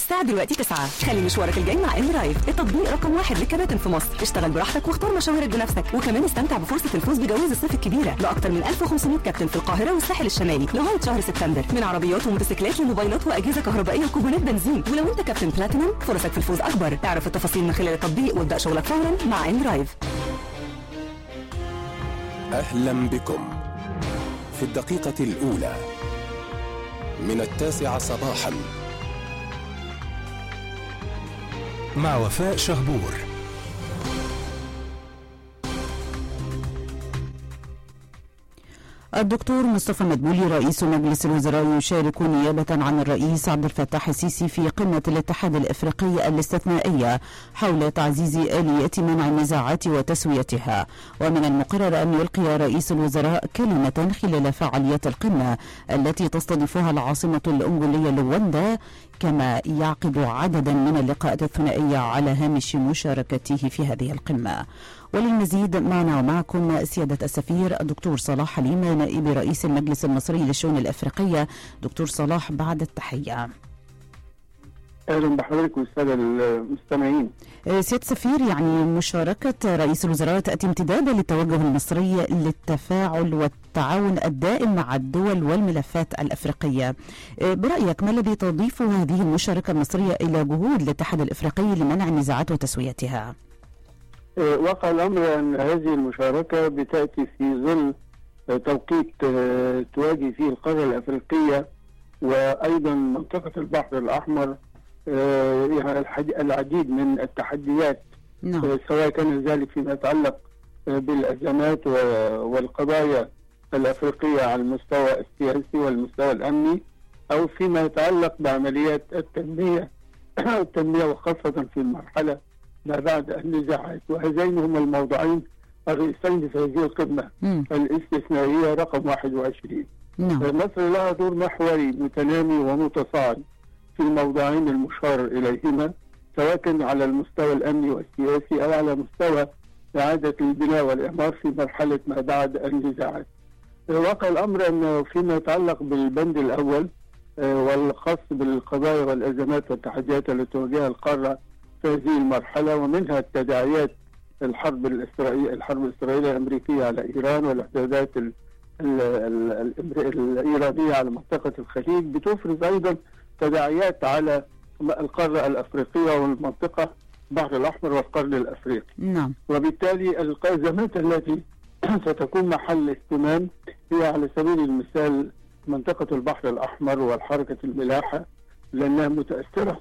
الساعة دلوقتي 9. خلي مشوارك الجاي مع ان درايف، التطبيق رقم 1 للكباتن في مصر. اشتغل براحتك واختار مشاويرك بنفسك، وكمان استمتع بفرصة الفوز بجوائز الصيف الكبيرة لأكثر من 1500 كابتن في القاهرة والساحل الشمالي لغاية شهر سبتمبر، من عربيات وموتوسيكلات لموبايلات وأجهزة كهربائية وكوبونات بنزين. ولو انت كابتن بلاتينم فرصك في الفوز أكبر. اعرف التفاصيل من خلال التطبيق وابدأ شغلك فورا مع ان درايف. أهلا بكم في الدقيقة الأولى من 9 صباحا مع وفاء شهبور. الدكتور مصطفى مدبولي رئيس مجلس الوزراء يشارك نيابة عن الرئيس عبد الفتاح السيسي في قمة الاتحاد الإفريقي الاستثنائية حول تعزيز آليات منع النزاعات وتسويتها. ومن المقرر أن يلقي رئيس الوزراء كلمة خلال فعاليات القمة التي تستضيفها العاصمة الأنجولية لواندا، كما يعقد عددا من اللقاءات الثنائية على هامش مشاركته في هذه القمة. وللمزيد معنا ومعكم سيادة السفير الدكتور صلاح حليم نائب رئيس المجلس المصري للشؤون الأفريقية. دكتور صلاح، بعد التحية. اهلا بحضرتك والساده المستمعين. سيادة السفير، يعني مشاركة رئيس الوزراء تأتي امتدادا للتوجه المصري للتفاعل والتعاون الدائم مع الدول والملفات الأفريقية. برأيك ما الذي تضيفه هذه المشاركة المصرية إلى جهود الاتحاد الإفريقي لمنع النزاعات وتسويتها؟ واقع الأمر أن هذه المشاركة بتأتي في ظل توقيت تواجه فيه القارة الأفريقية وأيضا منطقة البحر الأحمر العديد من التحديات، سواء كان ذلك فيما يتعلق بالأزمات والقضايا الأفريقية على المستوى السياسي والمستوى الأمني، أو فيما يتعلق بعمليات التنمية وخاصة في المرحلة ما بعد النزاعات. وهذين هما الموضوعين الرئيسين في هذه القمة الاستثنائية رقم 21. مصر لها دور محوري متنامي ومتصاعد في الموضوعين المشار إليهما، سواء كان على المستوى الأمني والسياسي أو على مستوى إعادة البناء والإعمار في مرحلة ما بعد النزاعات. واقع الأمر أنه فيما يتعلق بالبند الأول والخاص بالقضايا والأزمات والتحديات التي تواجهها القارة في هذه المرحلة، ومنها التداعيات الحرب الإسرائيلية الأمريكية على إيران والاعتداءات الإيرانية على منطقة الخليج، بتفرز أيضا تداعيات على القارة الأفريقية والمنطقة البحر الأحمر والقرن الأفريقي. وبالتالي الأزمات التي ستكون محل اهتمام هي على سبيل المثال منطقة البحر الأحمر والحركة الملاحة، لأنها متأثرة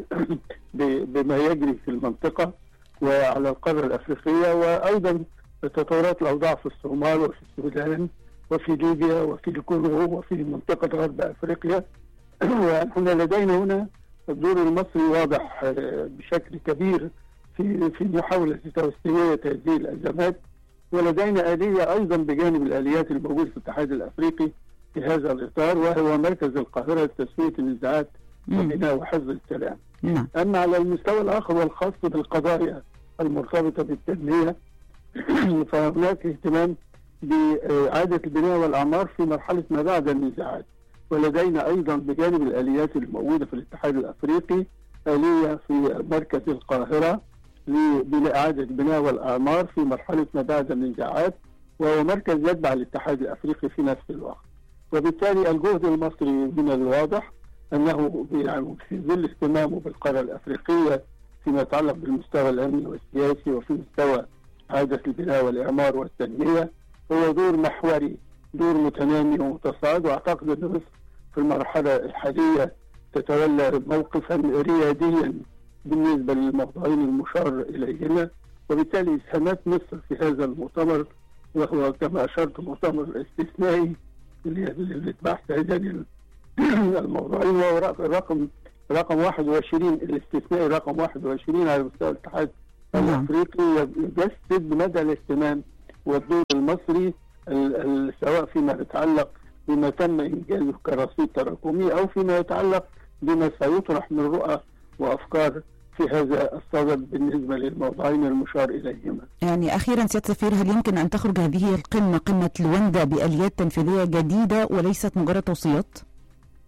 بما يجري في المنطقة وعلى القارة الأفريقية، وأيضا تطورات الأوضاع في الصومال وفي السودان وفي ليبيا وفي الكونغو وفي منطقة غرب أفريقيا. ونحن لدينا هنا الدور المصري واضح بشكل كبير في محاولة توسيع هذه الأزمات، ولدينا آلية أيضا بجانب الآليات الموجودة في الاتحاد الأفريقي في هذا الإطار، وهو مركز القاهرة لتسوية النزاعات وبناء وحفظ السلام. أما على المستوى الآخر والخاص بالقضايا المرتبطة بالتنمية فهناك اهتمام بإعادة البناء والأعمار في مرحلة ما بعد النزاعات. ولدينا أيضا بجانب الآليات الموجودة في الاتحاد الأفريقي آلية في مركز القاهرة لإعادة البناء والأعمار في مرحلة ما بعد النزاعات، وهو مركز يتبع الاتحاد الأفريقي في نفس الوقت. وبالتالي الجهد المصري من الواضح أنه في ظل اهتمامه بالقارة الأفريقية فيما يتعلق بالمستوى الأمني والسياسي وفي مستوى إعادة البناء والإعمار والتنمية، هو دور محوري، دور متنامي ومتصاعد. وأعتقد أن مصر في المرحلة الحالية تتولى موقفا رياديا بالنسبة للموضوعين المشار إليهما، وبالتالي إسهامات مصر في هذا المؤتمر، وهو كما أشرت مؤتمر استثنائي اللي بحث هذين الموضوعين، وهو رقم 21 الاستثنائي رقم 21 على مستوى الاتحاد الأفريقي، يجسد مدى الاهتمام والدور المصري سواء فيما يتعلق بما تم إنجازه كرصيد تراكمي أو فيما يتعلق بما سيطرح من رؤى وأفكار في هذا الصدد بالنسبة للموضوعين المشار إليهما. يعني أخيرا سيادة السفير، هل يمكن أن تخرج هذه القمة قمة لواندا بآليات تنفيذية جديدة وليست مجرد توصيات؟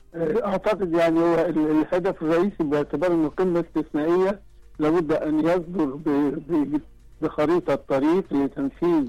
أعتقد يعني هو الهدف الرئيسي باعتبار أنه قمة استثنائية لابد أن يصدر بخريطة طريق لتنفيذ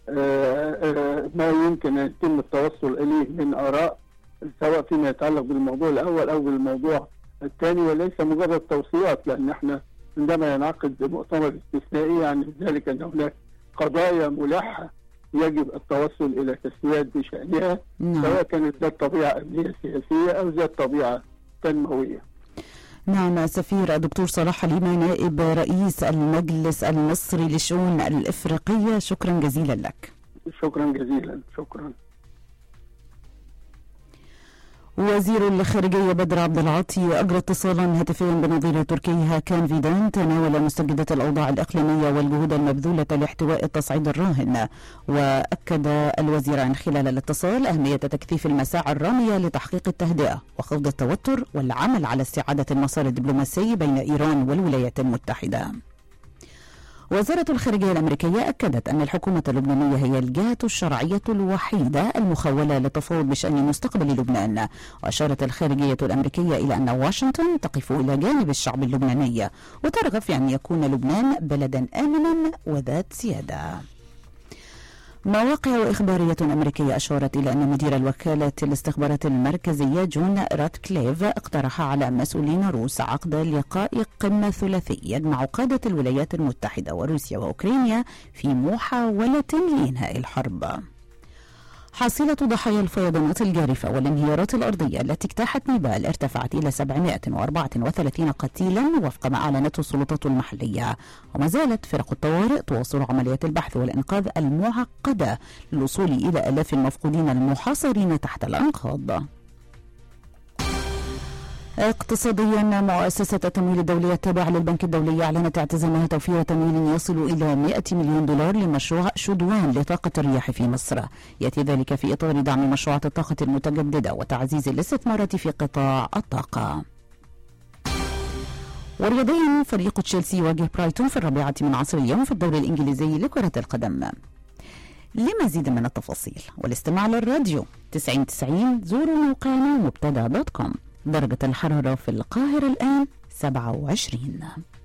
ما يمكن أن يتم التوصل إليه من آراء، سواء فيما يتعلق بالموضوع الأول أو بالموضوع الثاني، وليس مجرد توصيات. لأن احنا عندما ينعقد مؤتمر استثنائي يعني ذلك أن هناك قضايا ملحة يجب التوصل إلى تسويات بشأنها، سواء كانت ذات طبيعة أمنية سياسية أو ذات طبيعة تنموية. نعم سفير الدكتور صلاح حليمة نائب رئيس المجلس المصري للشؤون الإفريقية، شكرا جزيلا لك. شكرا جزيلا. شكرا. وزير الخارجية بدر عبد العاطي أجرى اتصالا هاتفيا بنظير تركي هاكان فيدان تناول مستجدات الأوضاع الإقليمية والجهود المبذولة لاحتواء التصعيد الراهن. وأكد الوزيران خلال الاتصال أهمية تكثيف المساعي الرامية لتحقيق التهدئة وخفض التوتر والعمل على استعادة المسار الدبلوماسي بين إيران والولايات المتحدة. وزارة الخارجية الأمريكية أكدت أن الحكومة اللبنانية هي الجهة الشرعية الوحيدة المخولة للتفاوض بشأن مستقبل لبنان. وأشارت الخارجية الأمريكية إلى أن واشنطن تقف إلى جانب الشعب اللبناني وترغب في أن يكون لبنان بلدا آمنا وذات سيادة. مواقع إخبارية أمريكية أشارت إلى أن مدير الوكالة الاستخبارات المركزية جون راتكليف اقترح على مسؤولين روس عقد لقاء قمة ثلاثي يجمع قادة الولايات المتحدة وروسيا وأوكرانيا في محاولة لإنهاء الحرب. حصيلة ضحايا الفيضانات الجارفة والانهيارات الأرضية التي اجتاحت نيبال ارتفعت إلى 734 قتيلا وفق ما أعلنته السلطات المحلية. وما زالت فرق الطوارئ تواصل عمليات البحث والإنقاذ المعقدة للوصول إلى آلاف المفقودين المحاصرين تحت الأنقاض. اقتصاديا، مؤسسة التمويل الدولية التابعة للبنك الدولي أعلنت اعتزامها توفير تمويل يصل إلى 100 مليون دولار لمشروع شدوان لطاقة الرياح في مصر. يأتي ذلك في إطار دعم مشروعات الطاقة المتجددة وتعزيز الاستثمارات في قطاع الطاقة. ورياضيا، فريق تشيلسي يواجه برايتون في 4:00 اليوم في الدوري الإنجليزي لكرة القدم. لمزيد من التفاصيل والاستماع للراديو 90 زوروا موقعنا مبتدأ.com. درجة الحرارة في القاهرة الآن 27.